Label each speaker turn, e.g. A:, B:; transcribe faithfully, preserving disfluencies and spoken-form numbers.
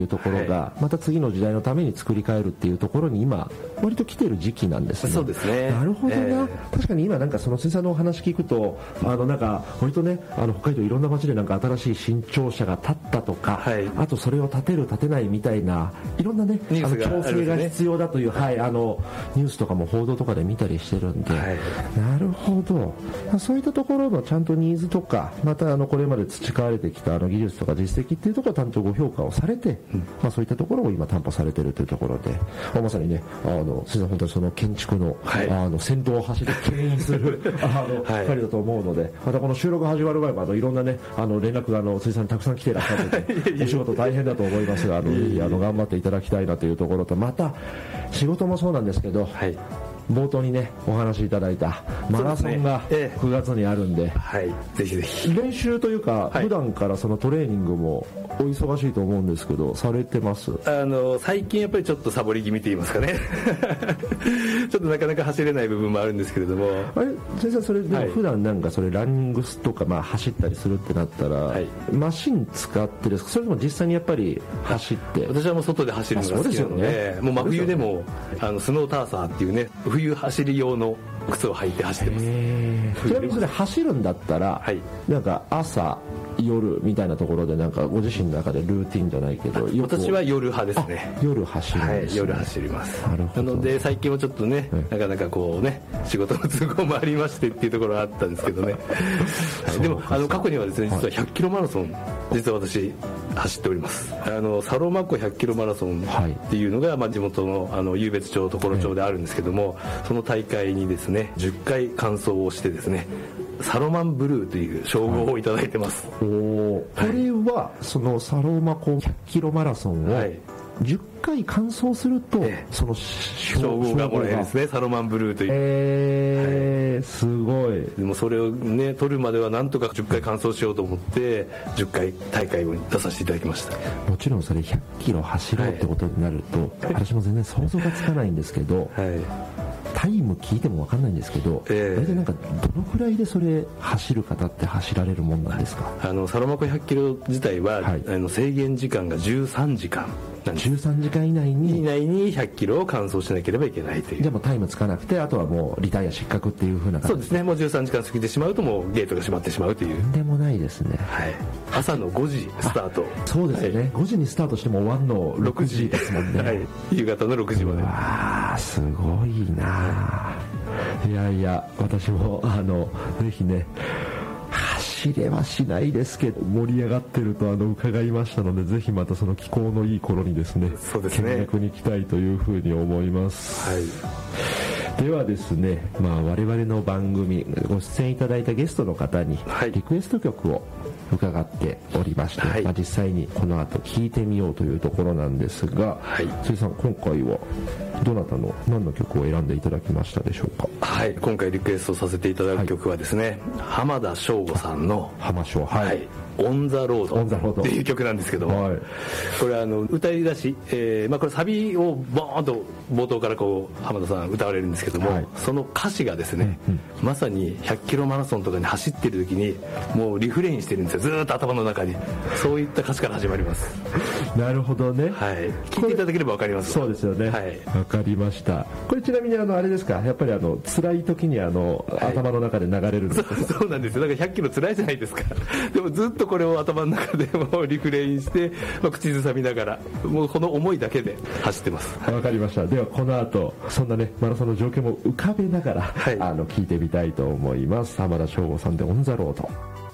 A: いうところがまた次の時代のために作り変えるっていうところに今割と来てる時期なんですね。
B: そうですね。
A: なるほどな、えー、確かに今なんかその辻さんのお話聞くとあのなんか割とねあの北海道いろんな街でなんか新しい新庁舎が建ったとか、はい、あとそれを建てる建てないみたいないろんなね
B: ニュースがあるんですね。
A: 調整が必要だという、はい、あのニュースとかも報道とかで見たりしてるんで、はい、なるほど。そういったところのちゃんとニーズとかまたあのこれまで培われてきたあの技術とか実績っていうところをちゃんとご評価をされて、うんまあ、そういったところを今担保されているというところで、まさにねあの辻さん本当にその建築の、はい、あの先頭を走って牽引するあの、はい、彼だと思うので、またこの収録始まる前もあのいろんなねあの連絡があの辻さんにたくさん来ていらっしゃってお仕事大変だと思いますがあのぜひあの頑張っていただきたいなというところと、また仕事もそうなんですけど、はい冒頭にねお話しいただいたマラソンがくがつにあるんで、ねえ
B: えはいぜひぜひ
A: 練習というか、はい、普段からそのトレーニングもお忙しいと思うんですけどされてます？
B: あの最近やっぱりちょっとサボり気味と言いますかねちょっとなかなか走れない部分もあるんですけれども、
A: あれ先生それでも普段なんかそれランニングとかまあ走ったりするってなったら、はい、マシン使ってですか、それとも実際にやっぱり走って？
B: 私はもう外で走るのが好きなので、ね、もう真冬でもあのスノーターサーっていうね冬走り用の靴を履いて走ってます。
A: ちなみにそれ走るんだったら、はい、なんか朝夜みたいなところでなんかご自身の中でルーティンじゃないけど、
B: 私は夜派ですね。
A: 夜走るんですね。
B: はい、夜走ります。
A: なるほど。
B: なので最近はちょっとね、なかなかこうね仕事の都合もありましてっていうところがあったんですけどね、はい、でもあの過去にはですね実はひゃっキロマラソン、実は私走っております。あのサロマ湖ひゃっキロマラソンっていうのが、まあ、地元のあの湧別町常呂町であるんですけども、その大会にですねじゅっかい完走をしてですねサロマンブルーという称号をいただいてます。
A: はい、おこれはそのサロマ湖ひゃっキロマラソンを、はいじゅっかい完走すると、ええ、その
B: 称号がもらえるんですね。サロマンブルーという、
A: えーはい、すごい。
B: でもそれをね取るまではなんとかじゅっかい完走しようと思ってじゅっかい大会に出させていただきました。
A: もちろんそれひゃっキロ走ろうってことになると、はい、私も全然想像がつかないんですけど、はいタイム聞いても分かんないんですけど、えー、大体なんかどのくらいでそれ走る方って走られるもんなんですか？
B: あのサロマ湖ひゃっキロ自体は、はい、あの制限時間がじゅうさんじかんなんです。
A: じゅうさんじかん以内に
B: 以内にひゃっキロを完走しなければいけないという。
A: じゃあもうタイムつかなくてあとはもうリタイア失格っていう風な感じ？
B: そうですね。もうじゅうさんじかん過ぎてしまうともうゲートが閉まってしまうという。
A: とんでもないですね。
B: はい。朝のごじスタート。
A: そうですね、はい、ごじにスタートしても終わるのろくじですもんね。
B: はい。夕方のろくじまで。
A: わあすごいな。いやいや私もあのぜひね走れはしないですけど盛り上がってるとあの伺いましたので、ぜひまたその気候のいい頃にですね
B: そうですね
A: 見学に行きたいというふうに思います。はいではですね、まあ、我々の番組ご出演いただいたゲストの方にリクエスト曲を伺っておりまして、はいまあ、実際にこの後聴いてみようというところなんですが、はい、辻さん今回はどなたの何の曲を選んでいただきましたでしょうか？
B: はい今回リクエストさせていただく曲はですね、はい、浜田省吾さんの
A: 浜省はい、はい
B: オンザロードっていう曲なんですけども、はい、これあの歌い出し、えーまあ、これサビをボーンと冒頭からこう浜田さん歌われるんですけども、はい、その歌詞がですね、うんうん、まさにひゃっキロマラソンとかに走ってる時にもうリフレインしてるんですよ。ずーっと頭の中にそういった歌詞から始まります。
A: なるほどね、
B: はい、聞いていただければ分かります。
A: そうですよね、はい、分かりました。これちなみにあのあれですか、やっぱりあの辛い時にあの、はい、頭の中で流れるんですか？
B: そう、そうなんですよ。だからひゃっキロ辛いじゃないですかでもずっとこれを頭の中でもリフレインして、まあ、口ずさみながらもうこの思いだけで走ってます。
A: わかりました。ではこの後そんなねマラソンの状況も浮かべながら、はい、あの聞いてみたいと思います。浜田省吾さんでオンザロード。